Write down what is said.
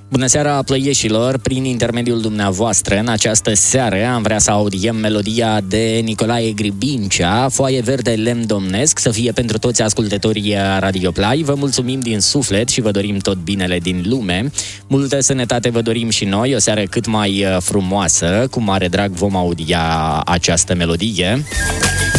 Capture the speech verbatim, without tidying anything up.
Bună seara, plăieșilor! Prin intermediul dumneavoastră, în această seară am vrea să audiem melodia de Nicolae Gribincea, Foaie verde, lemn domnesc, să fie pentru toți ascultătorii Radio Play. Vă mulțumim din suflet și vă dorim tot binele din lume. Multă sănătate vă dorim și noi, o seară cât mai frumoasă. Cu mare drag vom audia această melodie.